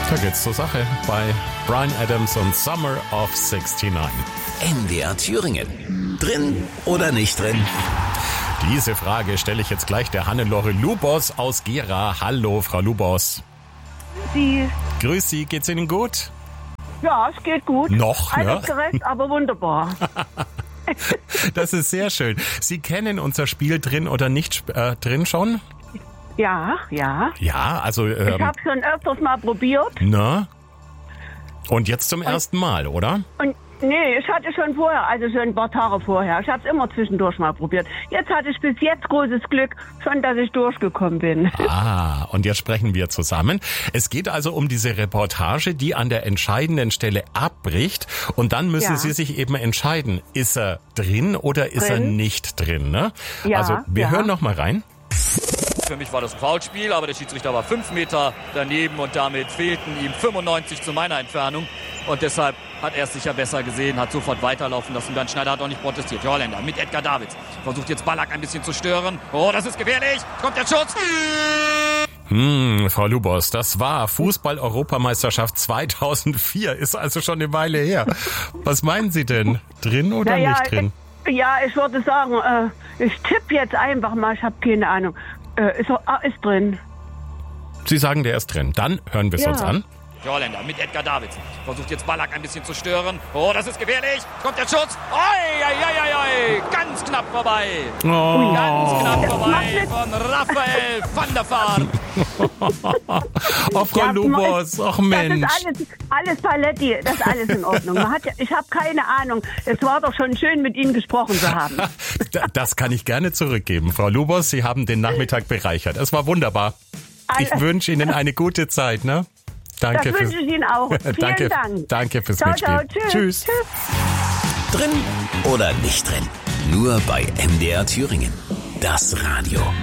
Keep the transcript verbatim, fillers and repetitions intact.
Da geht's zur Sache bei Bryan Adams und Summer of sixty-nine. N D R Thüringen. Drin oder nicht drin? Diese Frage stelle ich jetzt gleich der Hannelore Lubos aus Gera. Hallo, Frau Lubos. Sie. Grüß Sie, geht's Ihnen gut? Ja, es geht gut. Noch, Alles ja? gerecht, aber wunderbar. Das ist sehr schön. Sie kennen unser Spiel Drin oder nicht äh, drin schon? Ja, ja. Ja, also... Ähm, Ich habe schon öfters mal probiert. Na? Und jetzt zum ersten Mal, oder? Und nee, ich hatte schon vorher, also schon ein paar Tage vorher. Ich habe es immer zwischendurch mal probiert. Jetzt hatte ich bis jetzt großes Glück, schon, dass ich durchgekommen bin. Ah, und jetzt sprechen wir zusammen. Es geht also um diese Reportage, die an der entscheidenden Stelle abbricht. Und dann müssen Ja. Sie sich eben entscheiden, ist er drin oder ist Drin. er nicht drin? Ne? Ja, also wir ja. hören noch mal rein. Für mich war das ein Foulspiel, aber der Schiedsrichter war fünf Meter daneben und damit fehlten ihm fünfundneunzig zu meiner Entfernung. Und deshalb hat er es sicher besser gesehen, hat sofort weiterlaufen lassen. Dan Schneider hat auch nicht protestiert. Der Holländer mit Edgar Davids versucht jetzt Ballack ein bisschen zu stören. Oh, das ist gefährlich. Kommt der Schutz. Hm, Frau Lubos, das war Fußball-Europameisterschaft zweitausendvier, ist also schon eine Weile her. Was meinen Sie denn? Drin oder Naja, nicht drin? Ich, ja, ich würde sagen, äh, ich tippe jetzt einfach mal, ich habe keine Ahnung. Äh, ist, er- ah, ist drin. Sie sagen, der ist drin. Dann hören wir es Ja. uns an. Der Holländer mit Edgar Davids versucht jetzt Ballack ein bisschen zu stören. Oh, das ist gefährlich. Kommt der Schutz. Oi, oi, oi, oi, oi. Ganz knapp vorbei. Oh. Ganz knapp Das vorbei macht nicht- von Raphael van der Vaart. Oh, Frau Ja, Lubos, ach Das Mensch. ist alles, alles Paletti, das ist alles in Ordnung. Man hat ja, ich habe keine Ahnung. Es war doch schon schön, mit Ihnen gesprochen zu haben. Da- Das kann ich gerne zurückgeben. Frau Lubos, Sie haben den Nachmittag bereichert. Es war wunderbar. Ich Alles- wünsche Ihnen eine gute Zeit, ne? Das Danke wünsche ich Ihnen auch. Vielen danke, Dank. danke fürs Ciao, Mitspielen. ciao, tschüss. Tschüss. Drin oder nicht drin? Nur bei N D R Thüringen. Das Radio.